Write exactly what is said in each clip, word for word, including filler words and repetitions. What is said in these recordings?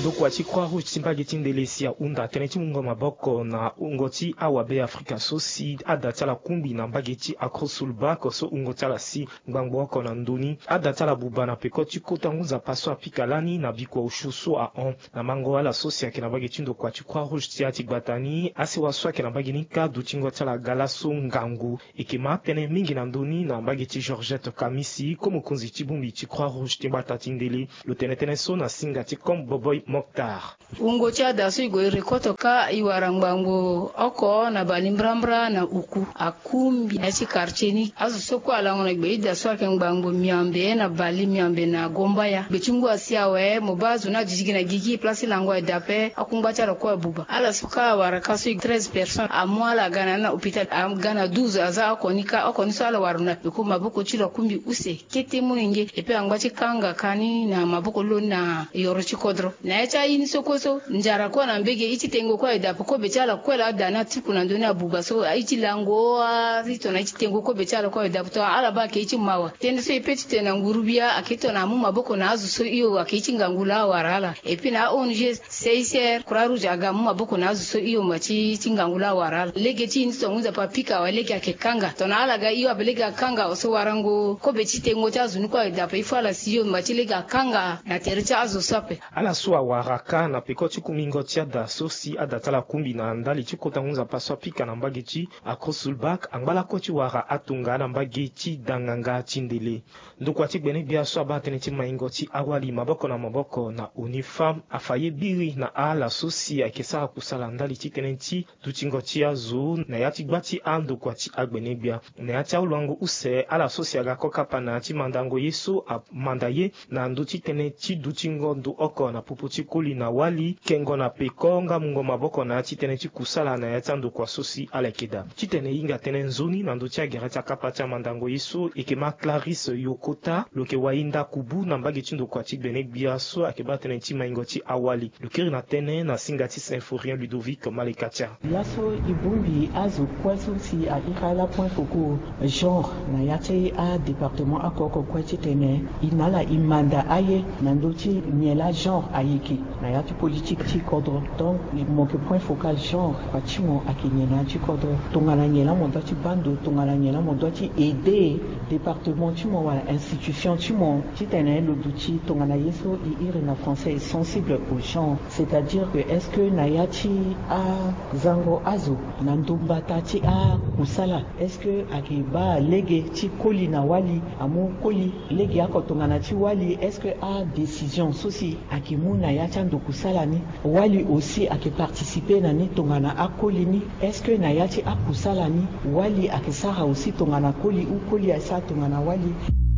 ndoko ati Croix Rouge timbagi tindelesia unda teneti mungo maboko na ungoti awabe Afrika sosi adatala kumbi na mbageti akrosulbako so ungoti ala si ngbangbo na nduni adatala bubana pekoti kota ngunza paso apikalani na bikwa ushusu a on na mango ala sosi yake na mbageti ndoko ati Croix Rouge tiati gbatani asi waswa ke na mbagini ka dutingo tala galaso ngangu ikima tene mingi na nduni na mbageti Georgette Kamisi komo kunzi tibumbi ti Croix Rouge timbata tindeli lo tenetene so na singa ti kom Boboy Mokhtar. Ungo cha dasu igo rekoto ka iwarangbango oko na balimbrambra na uku akumbi na si karcheni azu soko ala ngona gbe dasu akengbango miambe na bali miambe na gombaya bechingu asiawe mubazu na jijigina gigi place langwa dape akumba cha ko buba ala suka waraka su treize personnes amwala gana na hospital am gana douze aza akonika akonisa ala waruna ko mabuko chiro kumbi use kete muninge epe angwachi kanga kani na mabuko lona yoro chikodro na echa ini sokoso njara kwa na mbege ichi tengo kwa idapo ko bechala kwela dana tiku na ndona buga so ichi lango rito na ichi tengo ko bechala kwa idapo to ala ba ke ichi mawa tende so ipeti tena ngurubia akito na mu maboko na azu so iyo akichi ngangula warala epi na onje seiser Croix Rouge aga mu maboko na azu so iyo machi chingangula warala lege chi inso ngunza papika waleke akekanga to na ala ga iyo abelega kanga so warango ko bechi tengo cha azu kwa idapo ifala siyo machi lega kanga na tercha azu sape ala suwa waraka na pekoti kumingo tia da sosi adatala kumbi na andali chikota ngunza paswa pika na mbageti akrosulbak angbala kochi wara atunga na mbageti danganga tindele ndoko ati gbene bia so abatene ti maingo ti awali maboko na maboko na unifam afaye biri na ala sosi akesa kusala ndali ti tenenti dutingo ti azu na yati gbati ando kwa ti agbene bia na yati ulwango use ala sosi aga koka na ti mandango yeso a mandaye na nduti tenenti dutingo ndu oko na puputi kuli na wali kengo na pekonga mungo maboko na chitene chikusala na yatando kwa sosi alekeda chitene inga tene nzoni na ndotia gerata kapata mandango yeso ikema Clarisse Yokota loke wainda kubu na mbage chindo kwa chibene biaso akeba tene chima ingoti awali lokiri na tene na singati Symphorien Ludovic Malekatia laso ibumbi azu kwaso si a ikala point foko genre na yate a département akoko kwa chitene inala imanda aye na ndoti miela genre ayeki na yati politique ti kodro donc mon point focal genre patimo akinyena ti kodro tongana nyela mon doti bando tongana nyela mon doti aider département ti mo wala institution ti mo ti tene lo duti tongana yeso i ire na français sensible au genre c'est-à-dire que est-ce que na yati a zango azo na ndumbata ti a kusala est-ce que akiba lege ti koli na wali amu koli lege akotongana ti wali est-ce que a décision sosi akimu na yati ando kusala ni wali aussi ake participer na ni tongana akoli ni est-ce que na yati akusala ni wali akisara aussi tongana koli ou koli asa tongana wali.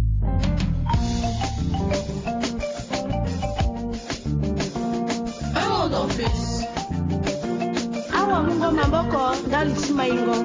Un monde en plus. Awa mungo maboko ndali chimaingo.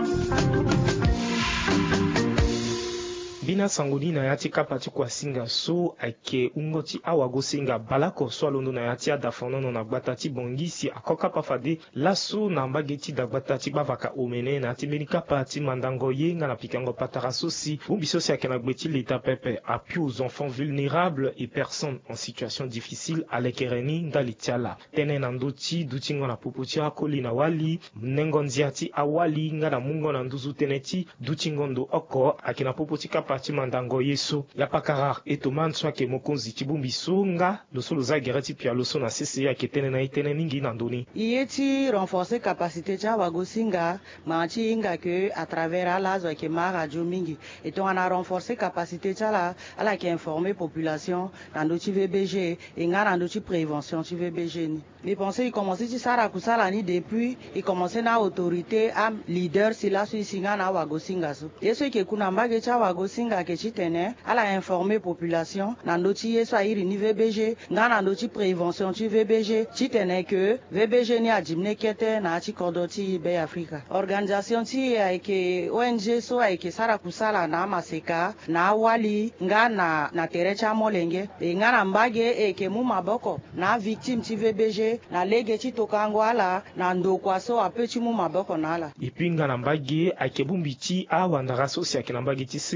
Bina sanguni na yati kapati kwa singa so ake ungoti awago singa balako so alondo na yati adafonono na gbatati bongisi akoka pafade laso na mbageti da gbatati bavaka omene na timeni kapati mandango yenga na pikango patara sosi umbiso si ake na gbeti l'état pepe appui aux enfants vulnérables et personnes en situation difficile alekereni ndalitiala tene na ndoti dutingo na popoti akoli na wali nengo nziati awali nga na mungo na nduzu teneti dutingo ndo oko ake na popoti kapati parti mandango yeso ya pakara etoman swake mokonzi chibumbiso nga loso loza gerati pia loso na C C ya ketene na itene mingi na ndoni yeti renforcer capacité cha wagosinga manchi inga que à travers la zo ke ma radio mingi et on a renforcer capacité cha la ala ki informer population dans notre V B G et nga dans notre prévention ci V B G ni les pensées commencer ci sara kusala ni depuis et commencer na autorité am leader si la si singa na wagosinga so yeso ke kuna mbage cha wagosinga singa ke chitene ala informer population na ndoti yeso iri ni V B G nga na ndoti prévention ci V B G chitene que V B G ni ajimne kete na chi kodoti be Africa organisation ti ke O N G so ke sara kusala na maseka na wali nga na na terecha molenge e nga na mbage e ke mu maboko na victime ti V B G na lege chi tokango ala na ndokwa so apechi mu maboko na ala ipinga na mbage akebumbiti awa ndaraso si akenambage ti sendegi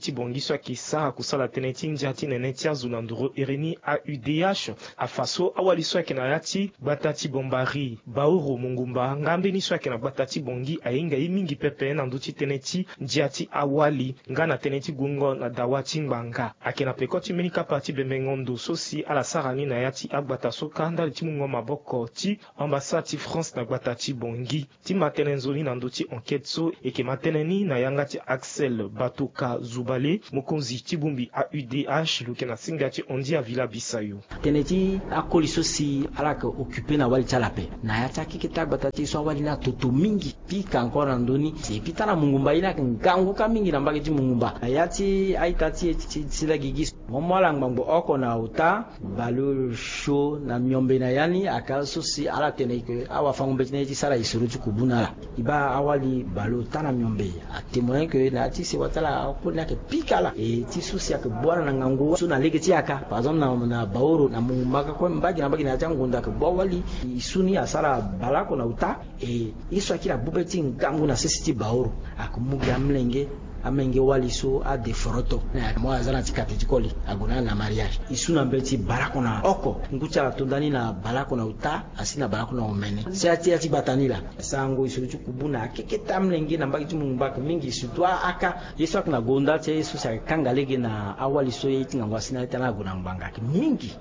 ti bongi so ki sa kusala tene ti ndia ti nene ti azu na nduru ereni A U D H afaso awali so yake na yati gbata ti bombari baoro mungumba ngambeni so yake na gbata ti bongi ayenga ye mingi pepe na ndu ti tene ti ndia ti awali nga na tene ti gungo na dawa ti ngbanga ayeke na peko ti mbeni kapa ti bembengondo so si ala sara ni na ya ti agbata so kanda li ti mungo maboko ti ambassade ti France na gbata ti bongi ti matene nzoni na ndu ti enquête so e yeke matene ni na yanga ti Axel Batoka Zubale mokonzi ti bungbi A U D H luke na singa ti ondi avila bisayo tene ti akoli so si ala yeke occupé na wali ti ala ape na ya ti akeke ti agbata ti so awali ni atoto mingi pika encore na ndöni e puis tala mungumba ye ni ayeke ngangu ka mingi na mbage ti mungumba na ya ti aita ti e ti sila gigi mo mo ala ngbangbo oko na ota balo sho na miombe na ya ni ayeke so si ala tene yeke awafangombe ti na ye ti sara e soro ti kubu na ala e ba awali balo ta na miombe atémoin que na ya ti sewa ti ala akoli ni ayeke pika ala e ti so si ayeke bua ala na ngangu so na lege ti aka par exemple na, na baoro na mungumba ka kue mbage na mbage na ya ti angondo ayeke bua awali e so ni asara bala oko na ota e ye so ayeke abube ti ngangu na sese ti baoro ayeke mu gi amlenge amenge wali so adeforoto na mo aza na ti kate ti koli ago na na mariage e so na mbe ti balako na oko ngu ti ala tondani na balako na ota asi na balako na omene si ya ti ya ti gbata ni la sango e soro ti kubu na akeke ti amlenge na mbage ti mungumba ayeke mingi surtout aka ye so ayeke na gonda ti ye so si ayeke kanga lege na awali so ye ti ngangu asi na ye ti ala ago na ngbanga ayeke mingi.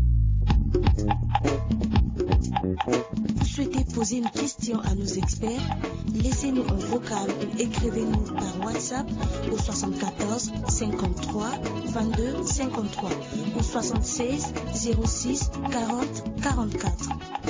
Vous souhaitez poser une question à nos experts? Laissez-nous un vocal ou écrivez-nous par WhatsApp au soixante-quatorze cinquante-trois vingt-deux cinquante-trois ou soixante-seize zéro six quarante quarante-quatre.